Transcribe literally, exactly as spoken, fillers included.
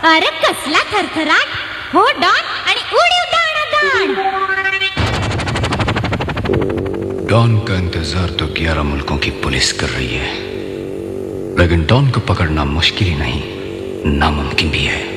अरे कसला थरथराट हो डॉन आणि उडीव दाणादाण। डॉन का इंतजार तो ग्यारह मुल्कों की पुलिस कर रही है, लेकिन डॉन को पकड़ना मुश्किल ही नहीं, नामुमकिन भी है।